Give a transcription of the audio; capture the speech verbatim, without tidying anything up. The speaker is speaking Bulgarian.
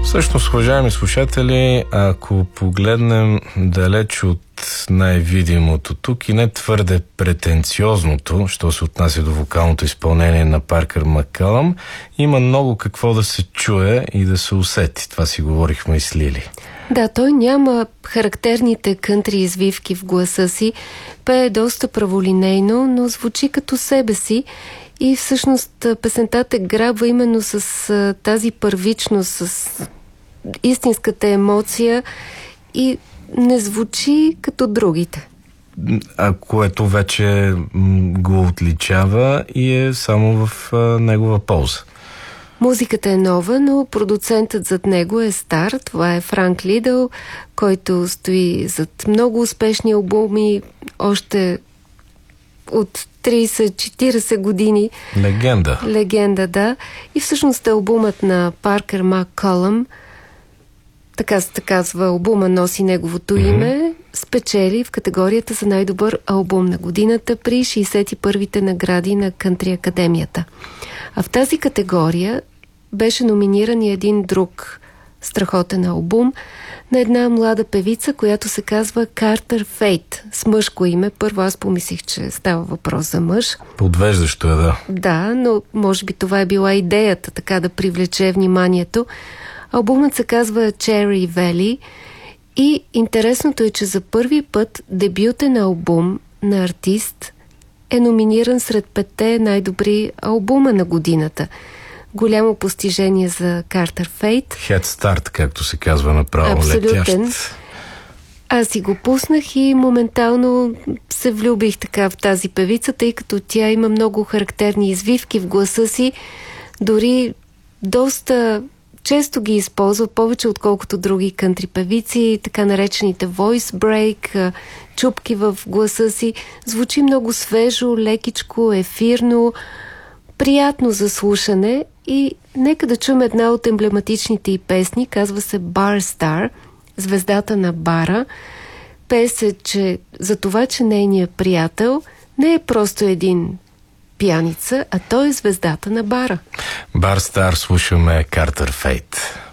Всъщност, уважаеми слушатели, ако погледнем далеч от най-видимото тук и не твърде претенциозното, що се отнася до вокалното изпълнение на Паркър Маккълъм, има много какво да се чуе и да се усети. Това си говорихме и с Лили. Да, той няма характерните кънтри извивки в гласа си, пее доста праволинейно, но звучи като себе си и всъщност песента те грабва именно с а, тази първичност, с истинската емоция и не звучи като другите. А което вече го отличава и е само в а, негова полза. Музиката е нова, но продуцентът зад него е стар. Това е Франк Лидъл, който стои зад много успешни албуми още от трийсет-четирийсет години. Легенда. Легенда, да. И всъщност албумът на Паркър Маккълъм, така се казва, албума носи неговото mm-hmm. име, спечели в категорията за най-добър албум на годината при шейсет и първите награди на Кънтри Академията. А в тази категория беше номиниран и един друг страхотен албум на една млада певица, която се казва Картер Фейт, с мъжко име. Първо аз помислих, че става въпрос за мъж. Подвеждащо е, да. Да, но може би това е била идеята, така да привлече вниманието. Албумът се казва Cherry Valley и интересното е, че за първи път дебютен албум на артист е номиниран сред петте най-добри албума на годината. Голямо постижение за Картер Фейт. Head Start, както се казва направо. Абсолютен. Летящ. Аз си го пуснах и моментално се влюбих така в тази певица, тъй като тя има много характерни извивки в гласа си. Дори доста често ги използва, повече отколкото други кънтри певици, така наречените voice break, чупки в гласа си. Звучи много свежо, лекичко, ефирно, приятно за слушане и нека да чуем една от емблематичните й песни, казва се Bar Star, звездата на бара. Пее се, че за това, че нейният приятел не е просто един пияница, а той е звездата на бара. Бар Стар, слушаме Картер Фейт.